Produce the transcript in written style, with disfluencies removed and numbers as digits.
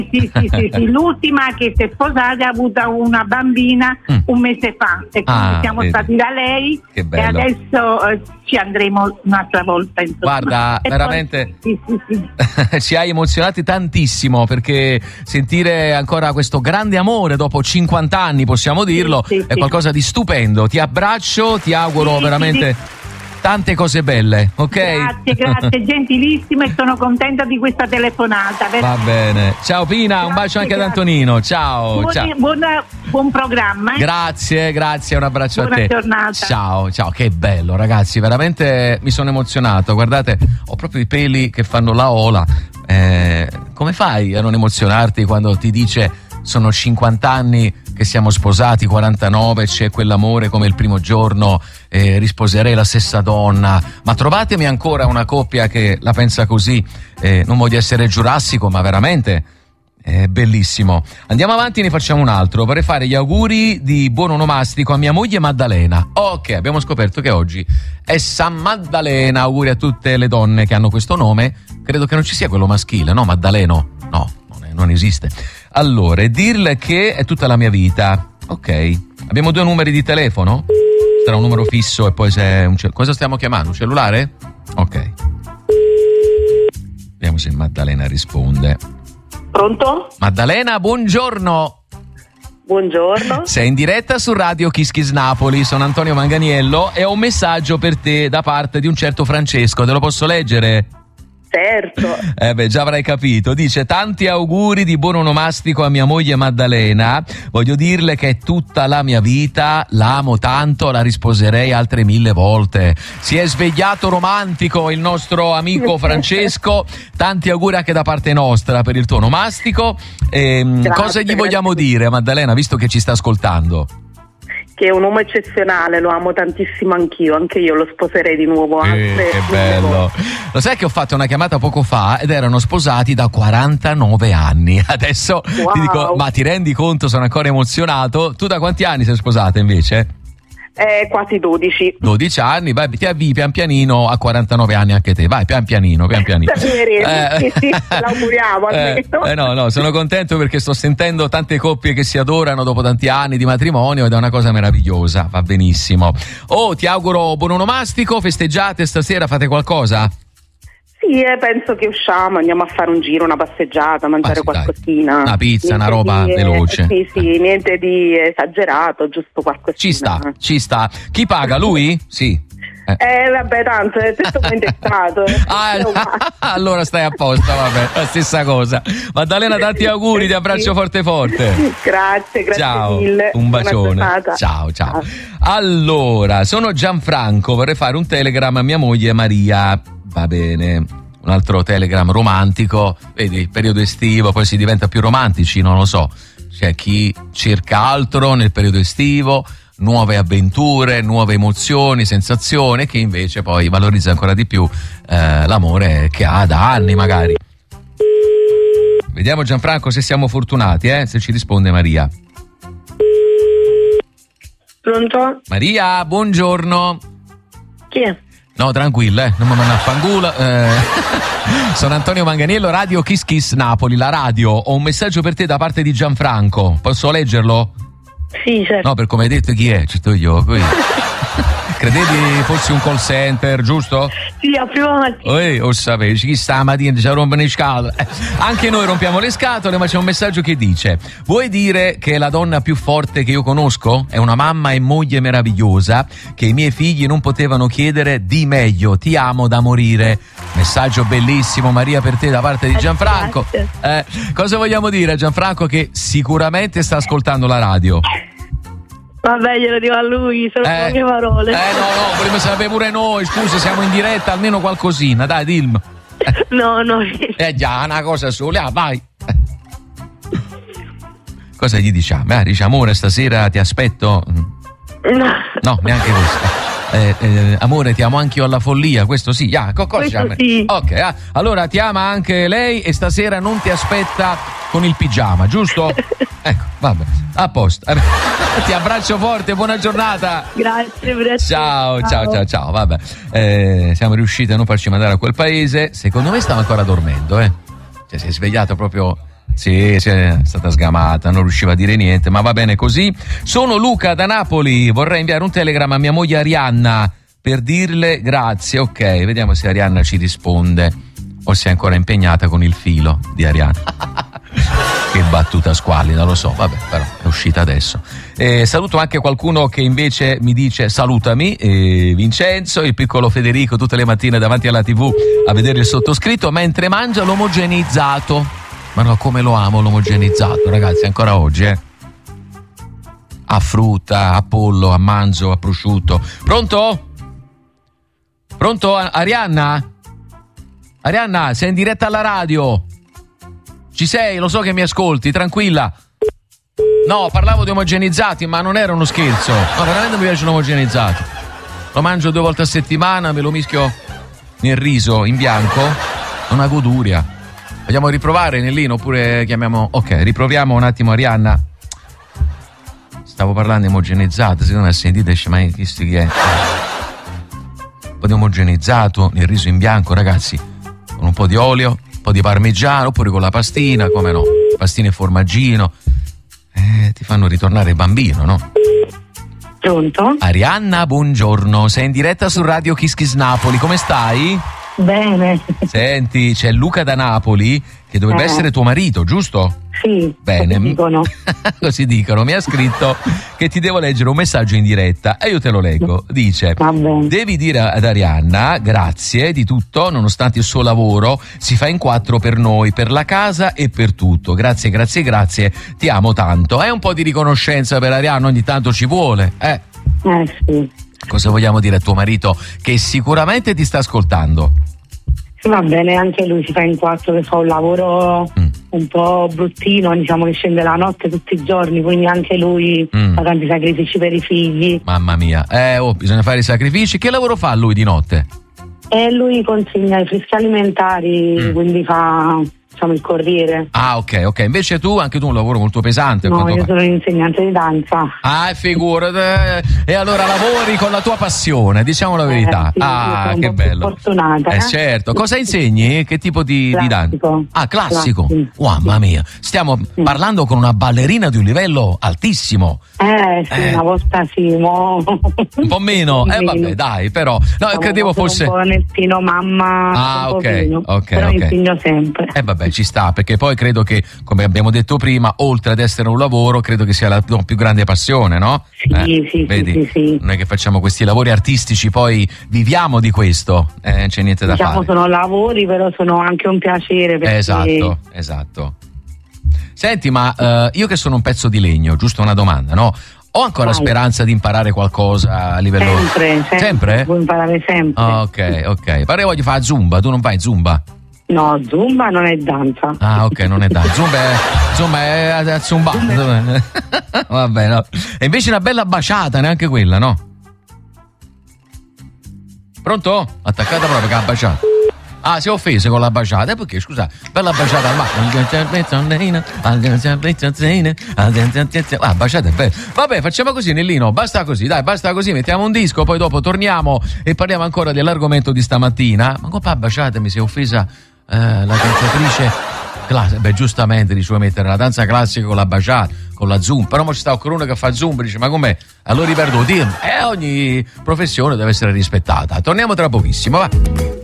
Sì. L'ultima che si è sposata ha avuto una bambina un mese fa e quindi siamo stati da lei e adesso ci andremo un'altra volta. Insomma. Guarda, e veramente sì. ci hai emozionati tantissimo, perché sentire ancora questo grande amore dopo 50 anni, possiamo dirlo, è qualcosa di stupendo. Ti abbraccio, ti auguro veramente tante cose belle, ok? Grazie, gentilissima, e sono contenta di questa telefonata. Va bene. Ciao Pina, un bacio anche ad Antonino. Ciao. Buon programma. Grazie, un abbraccio Buona a te. Giornata. Ciao, che bello ragazzi, veramente mi sono emozionato. Guardate, ho proprio i peli che fanno la ola. Come fai a non emozionarti quando ti dice sono 50 anni che siamo sposati, 49, c'è quell'amore come il primo giorno, risposerei la stessa donna, ma trovatemi ancora una coppia che la pensa così. Non voglio essere giurassico, ma veramente è bellissimo. Andiamo avanti, ne facciamo un altro. Vorrei fare gli auguri di buon onomastico a mia moglie Maddalena. Ok, abbiamo scoperto che oggi è San Maddalena. Auguri a tutte le donne che hanno questo nome. Credo che non ci sia quello maschile, no? Maddaleno? No, non esiste. Allora, dirle che è tutta la mia vita. Ok, abbiamo 2 numeri di telefono? Sarà un numero fisso e poi se cosa stiamo chiamando? Un cellulare? Ok. Vediamo se Maddalena risponde. Pronto? Maddalena, buongiorno. Buongiorno. Sei in diretta su Radio Kiss Kiss Napoli, sono Antonio Manganiello e ho un messaggio per te da parte di un certo Francesco, te lo posso leggere? Certo. Già avrai capito. Dice: tanti auguri di buon onomastico a mia moglie Maddalena. Voglio dirle che è tutta la mia vita, la amo tanto, la risposerei altre 1000 volte. Si è svegliato romantico il nostro amico Francesco. Tanti auguri anche da parte nostra per il tuo onomastico. Cosa gli vogliamo dire, Maddalena, visto che ci sta ascoltando? Che è un uomo eccezionale, lo amo tantissimo anche io lo sposerei di nuovo. Che bello. Lo sai che ho fatto una chiamata poco fa ed erano sposati da 49 anni. Adesso ti dico, ma ti rendi conto, sono ancora emozionato. Tu da quanti anni sei sposata invece? Quasi 12. 12 anni, vai, ti avvii pian pianino a 49 anni anche te, vai pian pianino. Sì, l'auguriamo almeno. No, sono contento perché sto sentendo tante coppie che si adorano dopo tanti anni di matrimonio ed è una cosa meravigliosa, va benissimo. Ti auguro buon onomastico, festeggiate stasera, fate qualcosa? Sì, penso che usciamo, andiamo a fare un giro, una passeggiata, mangiare qualcosina. Una pizza, una roba veloce. Sì, niente di esagerato, giusto qualcosina. Ci sta. Chi paga? Lui? Sì. Vabbè, tanto è tutto intestato. Allora stai a posto, vabbè, la stessa cosa. Maddalena, tanti auguri, ti abbraccio forte. Grazie ciao, mille. Un bacione. Ciao. Allora, sono Gianfranco, vorrei fare un telegram a mia moglie Maria. Va bene, un altro telegram romantico, vedi, periodo estivo, poi si diventa più romantici, non lo so, c'è chi cerca altro nel periodo estivo, nuove avventure, nuove emozioni, sensazioni, che invece poi valorizza ancora di più l'amore che ha da anni magari. Vediamo Gianfranco se siamo fortunati, se ci risponde Maria. Pronto? Maria, buongiorno. Chi è? No, tranquilla, non mi mandare a fanculo. Sono Antonio Manganiello, Radio Kiss Kiss Napoli, la radio. Ho un messaggio per te da parte di Gianfranco. Posso leggerlo? Sì, certo. No, per come hai detto chi è, ci sto io qui. Credevi fossi un call center, giusto? Sì, a prima mattina. Lo sapevi, chi stamattina ci rompono le scatole. Anche noi rompiamo le scatole, ma c'è un messaggio che dice: vuoi dire che è la donna più forte che io conosco? È una mamma e moglie meravigliosa che i miei figli non potevano chiedere di meglio. Ti amo da morire. Messaggio bellissimo, Maria, per te da parte di Gianfranco. Cosa vogliamo dire a Gianfranco, che sicuramente sta ascoltando la radio? Vabbè, glielo dico a lui, sono poche parole. No, vogliamo sapere pure noi, scusa, siamo in diretta, almeno qualcosina, dai, dillo. No. Già, una cosa sola, vai. Cosa gli diciamo? Dice: amore, stasera ti aspetto. No, neanche questo. Amore, ti amo anche io alla follia, questo sì. Questo sì. Ok, allora ti ama anche lei e stasera non ti aspetta con il pigiama, giusto? Ecco, vabbè, a posto. Ti abbraccio forte, buona giornata. Grazie. Ciao, vabbè. Siamo riusciti a non farci mandare a quel paese. Secondo me stava ancora dormendo, Cioè si è svegliato proprio Sì, è stata sgamata, non riusciva a dire niente, ma va bene così. Sono Luca da Napoli, vorrei inviare un telegram a mia moglie Arianna per dirle grazie. Ok, vediamo se Arianna ci risponde o se è ancora impegnata con il filo di Arianna. Che battuta squallida, lo so, vabbè, però è uscita adesso. Saluto anche qualcuno che invece mi dice salutami, Vincenzo, il piccolo Federico tutte le mattine davanti alla TV a vedere il sottoscritto mentre mangia l'omogenizzato. Ma no, come lo amo l'omogenizzato, ragazzi, ancora oggi, a frutta, a pollo, a manzo, a prosciutto. Pronto? Pronto, Arianna? Arianna, sei in diretta alla radio? Ci sei? Lo so che mi ascolti, tranquilla. No, parlavo di omogenizzati, ma non era uno scherzo. No, veramente mi piace l'omogenizzato. Lo mangio 2 volte a settimana, me lo mischio nel riso in bianco. È una goduria. Vogliamo riprovare, Nellino, oppure chiamiamo... Ok, riproviamo un attimo Arianna. Stavo parlando di omogenizzato, secondo me sentite, ma chissà chi è. Un po' di omogenizzato nel riso in bianco, ragazzi, con un po' di olio, un po' di parmigiano, oppure con la pastina, come no? Pastina e formaggino. Ti fanno ritornare bambino, no? Pronto? Arianna, buongiorno. Sei in diretta su Radio Kiss Kiss Napoli. Come stai? Bene. Senti, c'è Luca da Napoli che dovrebbe essere tuo marito, giusto? Sì. Bene. Così dicono. Così dicono. Mi ha scritto che ti devo leggere un messaggio in diretta e io te lo leggo. Dice: devi dire ad Arianna grazie di tutto, nonostante il suo lavoro si fa in 4 per noi, per la casa e per tutto. Grazie, grazie, grazie, ti amo tanto. È un po' di riconoscenza per Arianna, ogni tanto ci vuole, sì. Cosa vogliamo dire a tuo marito che sicuramente ti sta ascoltando? Va bene, anche lui si fa in 4, che fa un lavoro un po' bruttino, diciamo che scende la notte tutti i giorni, quindi anche lui fa tanti sacrifici per i figli. Mamma mia, bisogna fare i sacrifici. Che lavoro fa lui di notte? Lui consegna i freschi alimentari, quindi fa, diciamo, il corriere. Ah, ok. Invece anche tu un lavoro molto pesante. No, io sono insegnante di danza. Ah, figurati. E allora lavori con la tua passione, diciamo la verità. Sì, che bello. Fortunata. Certo. Cosa insegni? Che tipo di danza? Ah, classico. Mamma mia. Stiamo parlando con una ballerina di un livello altissimo. Sì, una volta sì, un po' meno. Vabbè, dai, però. No, credevo fosse un po' nel pino mamma. Ok. Però insegno sempre. Vabbè, ci sta, perché poi credo che, come abbiamo detto prima, oltre ad essere un lavoro, credo che sia la tua più grande passione, no? Sì, vedi? Sì. Non è che facciamo questi lavori artistici, poi viviamo di questo, non c'è niente da fare. Sono lavori, però sono anche un piacere. Perché... Esatto. Senti, ma io che sono un pezzo di legno, giusto una domanda, no? Ho ancora speranza di imparare qualcosa a livello... Sempre? Vuoi imparare sempre. Ok. Pare voglio fare Zumba, tu non fai Zumba? No, Zumba non è danza. Ah, ok, non è danza. Zumba è Zumba. Vabbè, no. E invece una bella baciata, neanche quella, no? Pronto? Attaccata proprio che ha baciato. Ah, si è offese con la baciata. E perché, scusa, bella baciata al baciata è bella. Vabbè, facciamo così, Nellino, basta così, mettiamo un disco, poi dopo torniamo e parliamo ancora dell'argomento di stamattina. Ma come baciata mi si è offesa la danzatrice classica? Beh, giustamente dice, vuoi mettere la danza classica con la baciata, con la zumba, però mo ci sta qualcuno che fa zumba, dice, ma com'è? Allora riperdo, ogni professione deve essere rispettata. Torniamo tra pochissimo, va.